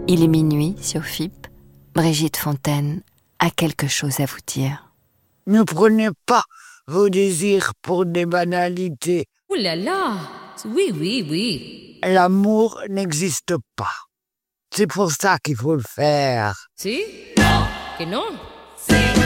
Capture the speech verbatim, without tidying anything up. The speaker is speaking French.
Il est minuit sur F I P. Brigitte Fontaine a quelque chose à vous dire. Ne prenez pas vos désirs pour des banalités. Ouh là là! Oui, oui, oui. L'amour n'existe pas. C'est pour ça qu'il faut le faire. Si? Non. Que non? Si.